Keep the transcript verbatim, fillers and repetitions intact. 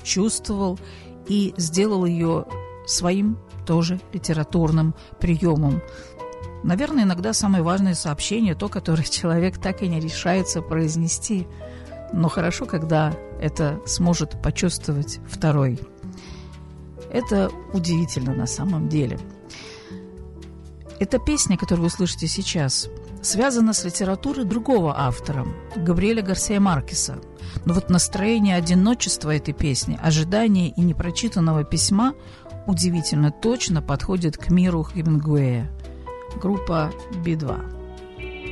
прочувствовал и сделал ее своим тоже литературным приемом. Наверное, иногда самое важное сообщение – то, которое человек так и не решается произнести. Но хорошо, когда это сможет почувствовать второй. Это удивительно на самом деле. Эта песня, которую вы слышите сейчас, связана с литературой другого автора, Габриэля Гарсия Маркеса. Но вот настроение одиночества этой песни, ожидания и непрочитанного письма удивительно точно подходит к миру Хемингуэя. Группа би два.